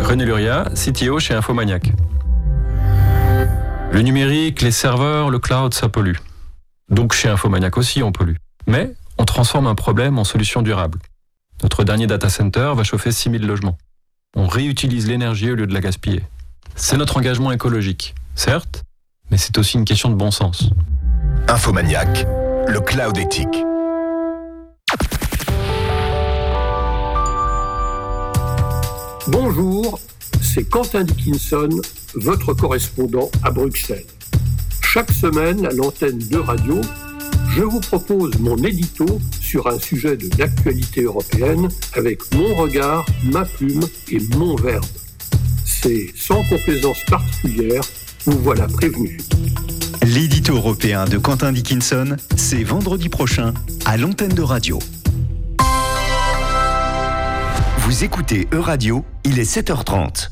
René Luria, CTO chez Infomaniac. Le numérique, les serveurs, le cloud, ça pollue. Donc chez Infomaniac aussi, on pollue. Mais on transforme un problème en solution durable. Notre dernier data center va chauffer 6000 logements. On réutilise l'énergie au lieu de la gaspiller. C'est notre engagement écologique, certes, mais c'est aussi une question de bon sens. Infomaniac, le cloud éthique. Bonjour, c'est Quentin Dickinson, votre correspondant à Bruxelles. Chaque semaine, à l'antenne de radio, je vous propose mon édito sur un sujet de l'actualité européenne avec mon regard, ma plume et mon verbe. C'est sans complaisance particulière, vous voilà prévenu. L'édito européen de Quentin Dickinson, c'est vendredi prochain à l'antenne de radio. Vous écoutez Euradio, il est 7h30.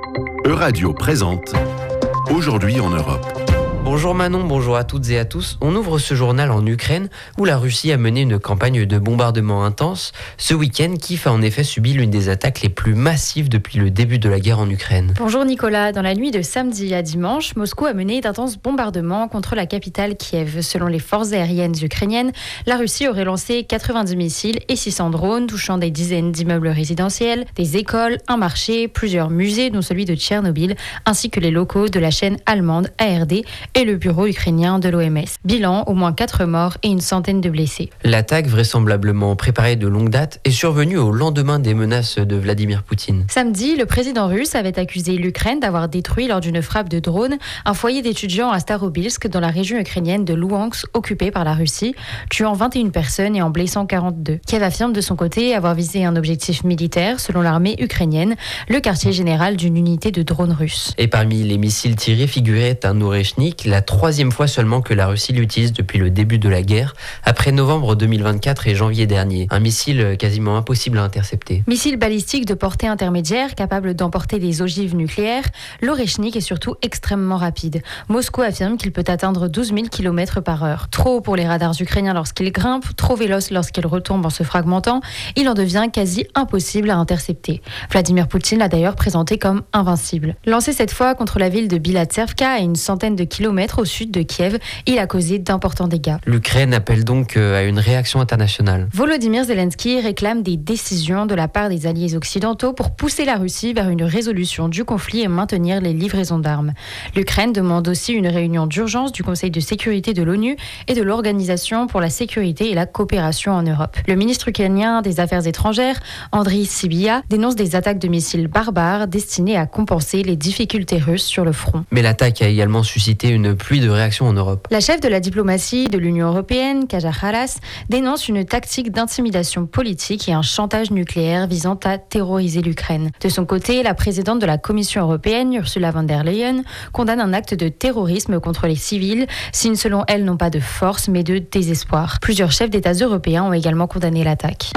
Euradio présente Aujourd'hui en Europe. Bonjour Manon, bonjour à toutes et à tous. On ouvre ce journal en Ukraine où la Russie a mené une campagne de bombardement intense. Ce week-end, Kiev a en effet subi l'une des attaques les plus massives depuis le début de la guerre en Ukraine. Bonjour Nicolas, dans la nuit de samedi à dimanche, Moscou a mené d'intenses bombardements contre la capitale Kiev. Selon les forces aériennes ukrainiennes, la Russie aurait lancé 90 missiles et 600 drones touchant des dizaines d'immeubles résidentiels, des écoles, un marché, plusieurs musées dont celui de Tchernobyl, ainsi que les locaux de la chaîne allemande ARD et le bureau ukrainien de l'OMS. Bilan, au moins 4 morts et une centaine de blessés. L'attaque, vraisemblablement préparée de longue date, est survenue au lendemain des menaces de Vladimir Poutine. Samedi, le président russe avait accusé l'Ukraine d'avoir détruit lors d'une frappe de drone un foyer d'étudiants à Starobilsk dans la région ukrainienne de Louhansk occupée par la Russie, tuant 21 personnes et en blessant 42. Kiev affirme de son côté avoir visé un objectif militaire, selon l'armée ukrainienne, le quartier général d'une unité de drones russes. Et parmi les missiles tirés figurait un Oreshnik, la troisième fois seulement que la Russie l'utilise depuis le début de la guerre, après novembre 2024 et janvier dernier. Un missile quasiment impossible à intercepter. Missile balistique de portée intermédiaire, capable d'emporter des ogives nucléaires, l'Oreshnik est surtout extrêmement rapide. Moscou affirme qu'il peut atteindre 12 000 km par heure. Trop pour les radars ukrainiens lorsqu'il grimpe, trop véloce lorsqu'il retombe en se fragmentant, il en devient quasi impossible à intercepter. Vladimir Poutine l'a d'ailleurs présenté comme invincible. Lancé cette fois contre la ville de Bilatservka, à une centaine de kilomètres au sud de Kiev, il a causé d'importants dégâts. L'Ukraine appelle donc à une réaction internationale. Volodymyr Zelensky réclame des décisions de la part des alliés occidentaux pour pousser la Russie vers une résolution du conflit et maintenir les livraisons d'armes. L'Ukraine demande aussi une réunion d'urgence du Conseil de sécurité de l'ONU et de l'Organisation pour la sécurité et la coopération en Europe. Le ministre ukrainien des Affaires étrangères, Andriy Sybiha, dénonce des attaques de missiles barbares destinées à compenser les difficultés russes sur le front. Mais l'attaque a également suscité une pluie de réactions en Europe. La chef de la diplomatie de l'Union européenne, Kaja Kallas, dénonce une tactique d'intimidation politique et un chantage nucléaire visant à terroriser l'Ukraine. De son côté, la présidente de la Commission européenne, Ursula von der Leyen, condamne un acte de terrorisme contre les civils, signe selon elle non pas de force mais de désespoir. Plusieurs chefs d'États européens ont également condamné l'attaque.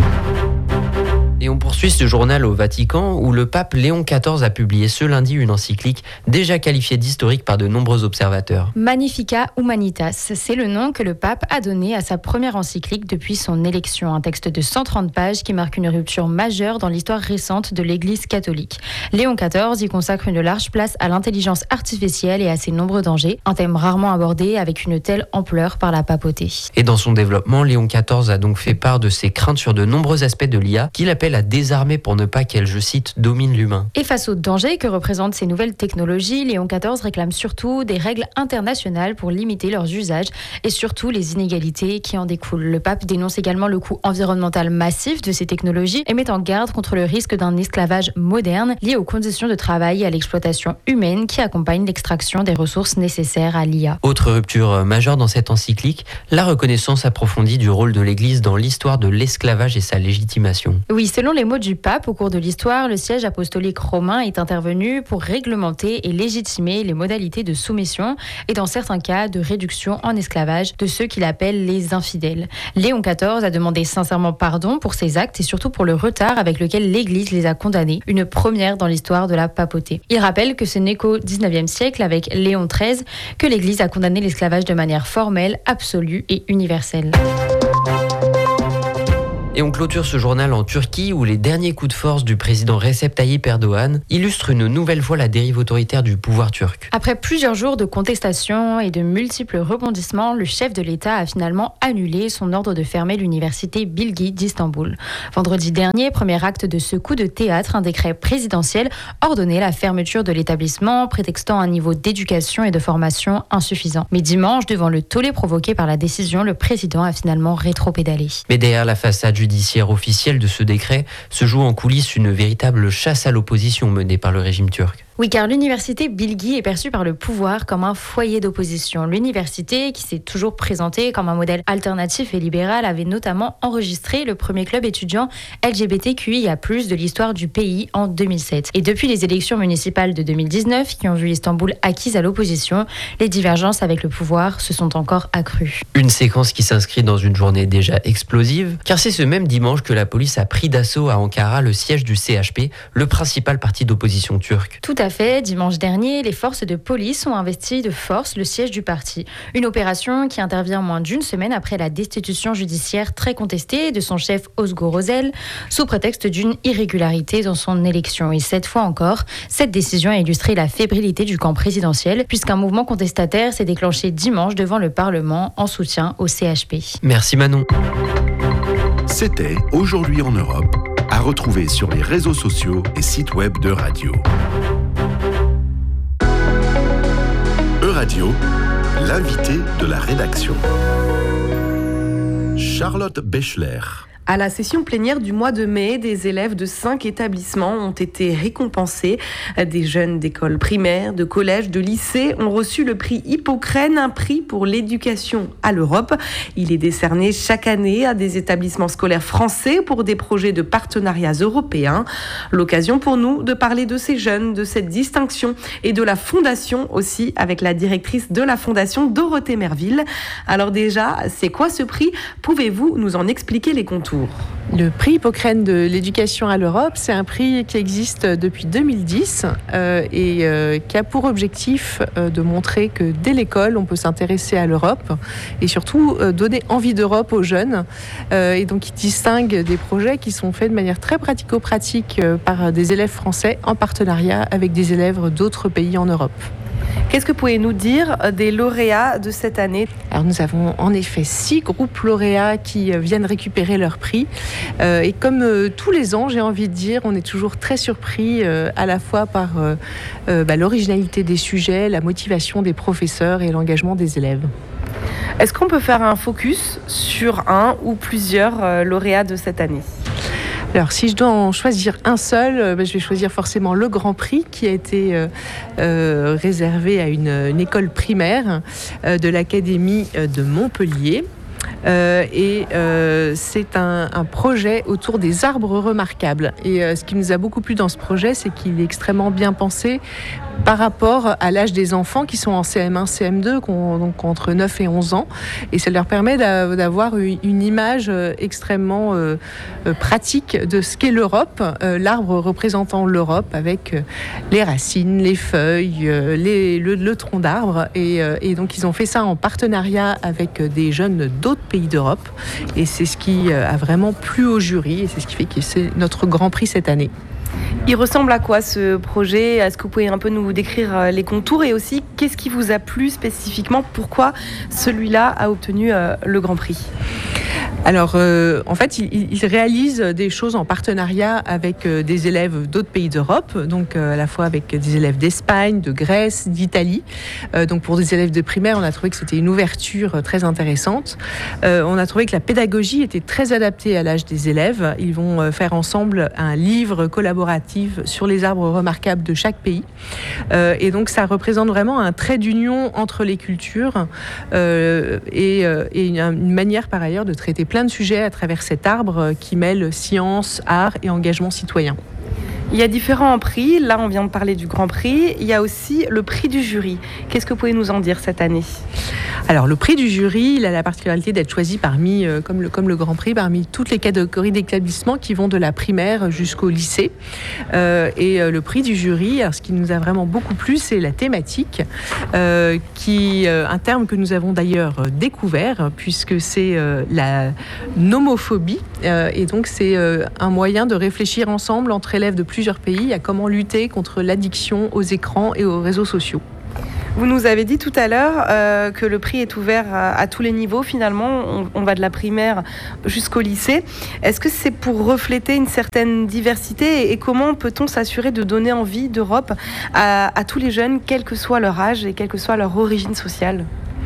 Et on poursuit ce journal au Vatican où le pape Léon XIV a publié ce lundi une encyclique déjà qualifiée d'historique par de nombreux observateurs. Magnificat Humanitas, c'est le nom que le pape a donné à sa première encyclique depuis son élection. Un texte de 130 pages qui marque une rupture majeure dans l'histoire récente de l'Église catholique. Léon XIV y consacre une large place à l'intelligence artificielle et à ses nombreux dangers, un thème rarement abordé avec une telle ampleur par la papauté. Et dans son développement, Léon XIV a donc fait part de ses craintes sur de nombreux aspects de l'IA qu'il appelle à désarmer pour ne pas qu'elle, je cite, domine l'humain. Et face aux dangers que représentent ces nouvelles technologies, Léon XIV réclame surtout des règles internationales pour limiter leurs usages et surtout les inégalités qui en découlent. Le pape dénonce également le coût environnemental massif de ces technologies et met en garde contre le risque d'un esclavage moderne lié aux conditions de travail et à l'exploitation humaine qui accompagne l'extraction des ressources nécessaires à l'IA. Autre rupture majeure dans cette encyclique, la reconnaissance approfondie du rôle de l'Église dans l'histoire de l'esclavage et sa légitimation. Oui, selon les mots du pape, au cours de l'histoire, le siège apostolique romain est intervenu pour réglementer et légitimer les modalités de soumission et dans certains cas de réduction en esclavage de ceux qu'il appelle les infidèles. Léon XIV a demandé sincèrement pardon pour ces actes et surtout pour le retard avec lequel l'Église les a condamnés, une première dans l'histoire de la papauté. Il rappelle que ce n'est qu'au XIXe siècle, avec Léon XIII, que l'Église a condamné l'esclavage de manière formelle, absolue et universelle. Et on clôture ce journal en Turquie où les derniers coups de force du président Recep Tayyip Erdogan illustrent une nouvelle fois la dérive autoritaire du pouvoir turc. Après plusieurs jours de contestation et de multiples rebondissements, le chef de l'État a finalement annulé son ordre de fermer l'université Bilgi d'Istanbul. Vendredi dernier, premier acte de ce coup de théâtre, un décret présidentiel ordonnait la fermeture de l'établissement, prétextant un niveau d'éducation et de formation insuffisant. Mais dimanche, devant le tollé provoqué par la décision, le président a finalement rétropédalé. Mais derrière la façade judiciaire officielle de ce décret se joue en coulisses une véritable chasse à l'opposition menée par le régime turc. Oui, car l'université Bilgi est perçue par le pouvoir comme un foyer d'opposition. L'université, qui s'est toujours présentée comme un modèle alternatif et libéral, avait notamment enregistré le premier club étudiant LGBTQIA+, de l'histoire du pays en 2007. Et depuis les élections municipales de 2019, qui ont vu Istanbul acquise à l'opposition, les divergences avec le pouvoir se sont encore accrues. Une séquence qui s'inscrit dans une journée déjà explosive, car c'est ce même dimanche que la police a pris d'assaut à Ankara le siège du CHP, le principal parti d'opposition turc. Tout à fait. Dimanche dernier, les forces de police ont investi de force le siège du parti. Une opération qui intervient moins d'une semaine après la destitution judiciaire très contestée de son chef Özgür Özel, sous prétexte d'une irrégularité dans son élection. Et cette fois encore, cette décision a illustré la fébrilité du camp présidentiel, puisqu'un mouvement contestataire s'est déclenché dimanche devant le Parlement en soutien au CHP. Merci Manon. C'était Aujourd'hui en Europe, à retrouver sur les réseaux sociaux et sites web de Radio. Euradio, l'invité de la rédaction. Charlotte Bechler. À la session plénière du mois de mai, des élèves de 5 établissements ont été récompensés. Des jeunes d'écoles primaires, de collèges, de lycées ont reçu le prix Hippocrène, un prix pour l'éducation à l'Europe. Il est décerné chaque année à des établissements scolaires français pour des projets de partenariats européens. L'occasion pour nous de parler de ces jeunes, de cette distinction et de la fondation aussi, avec la directrice de la fondation, Dorothée Merville. Alors déjà, c'est quoi ce prix ? Pouvez-vous nous en expliquer les contours ? Le prix Hippocrène de l'éducation à l'Europe, c'est un prix qui existe depuis 2010 et qui a pour objectif de montrer que dès l'école, on peut s'intéresser à l'Europe et surtout donner envie d'Europe aux jeunes. Et donc, il distingue des projets qui sont faits de manière très pratico-pratique par des élèves français en partenariat avec des élèves d'autres pays en Europe. Qu'est-ce que pouvez-vous nous dire des lauréats de cette année ? Alors nous avons en effet 6 groupes lauréats qui viennent récupérer leur prix. Et comme tous les ans, j'ai envie de dire, on est toujours très surpris à la fois par l'originalité des sujets, la motivation des professeurs et l'engagement des élèves. Est-ce qu'on peut faire un focus sur un ou plusieurs lauréats de cette année ? Alors, si je dois en choisir un seul, je vais choisir forcément le Grand Prix qui a été réservé à une école primaire de l'Académie de Montpellier. C'est un projet autour des arbres remarquables. Et ce qui nous a beaucoup plu dans ce projet, c'est qu'il est extrêmement bien pensé par rapport à l'âge des enfants qui sont en CM1, CM2, donc entre 9 et 11 ans. Et ça leur permet d'avoir une image extrêmement pratique de ce qu'est l'Europe, l'arbre représentant l'Europe avec les racines, les feuilles, le tronc d'arbre. Et donc ils ont fait ça en partenariat avec des jeunes d'autres pays d'Europe. Et c'est ce qui a vraiment plu au jury et c'est ce qui fait que c'est notre Grand Prix cette année. Il ressemble à quoi ce projet ? Est-ce que vous pouvez un peu nous décrire les contours et aussi qu'est-ce qui vous a plu spécifiquement ? Pourquoi celui-là a obtenu le Grand Prix ? Alors, en fait, il réalise des choses en partenariat avec des élèves d'autres pays d'Europe, donc à la fois avec des élèves d'Espagne, de Grèce, d'Italie. Donc, pour des élèves de primaire, on a trouvé que c'était une ouverture très intéressante. On a trouvé que la pédagogie était très adaptée à l'âge des élèves. Ils vont faire ensemble un livre collaboratif sur les arbres remarquables de chaque pays. Et donc, ça représente vraiment un trait d'union entre les cultures et une manière, par ailleurs, de traiter plein de sujets à travers cet arbre qui mêle science, art et engagement citoyen. Il y a différents prix. Là, on vient de parler du Grand Prix. Il y a aussi le prix du jury. Qu'est-ce que vous pouvez nous en dire cette année ? Alors le prix du jury, il a la particularité d'être choisi parmi, comme le Grand Prix, parmi toutes les catégories d'établissements qui vont de la primaire jusqu'au lycée. Et le prix du jury, alors ce qui nous a vraiment beaucoup plu, c'est la thématique, un terme que nous avons d'ailleurs découvert, puisque c'est la nomophobie. Et donc c'est un moyen de réfléchir ensemble entre élèves de plusieurs pays à comment lutter contre l'addiction aux écrans et aux réseaux sociaux. Vous nous avez dit tout à l'heure que le prix est ouvert à tous les niveaux. Finalement, on va de la primaire jusqu'au lycée. Est-ce que c'est pour refléter une certaine diversité et comment peut-on s'assurer de donner envie d'Europe à tous les jeunes, quel que soit leur âge et quelle que soit leur origine sociale ?